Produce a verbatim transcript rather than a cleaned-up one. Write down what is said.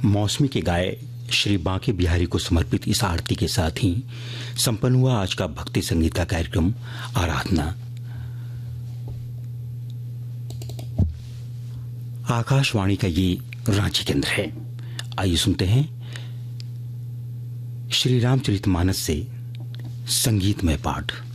मौसमी के गाए श्री बांके बिहारी को समर्पित इस आरती के साथ ही संपन्न हुआ आज का भक्ति संगीत का कार्यक्रम आराधना। आकाशवाणी का ये रांची केंद्र है। आइए सुनते हैं श्री रामचरितमानस से संगीतमय पाठ।